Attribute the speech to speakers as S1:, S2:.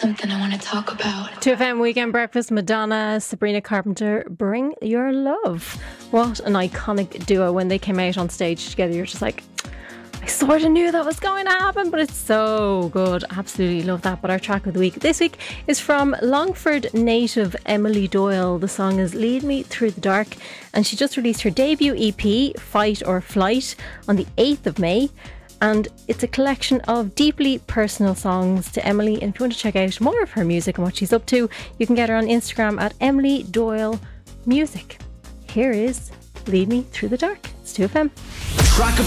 S1: something I want to talk about.
S2: 2FM Weekend Breakfast, Madonna, Sabrina Carpenter, Bring Your Love. What an iconic duo. When they came out on stage together, you're just like, I sort of knew that was going to happen, but it's so good. Absolutely love that. But our track of the week this week is from Longford native Emily Doyle. The song is Lead Me Through the Dark, and she just released her debut EP, Fight or Flight, on the 8th of May. And it's a collection of deeply personal songs to Emily. And if you want to check out more of her music and what she's up to, you can get her on Instagram at Emily Doyle Music. Here is Lead Me Through the Dark. It's 2FM.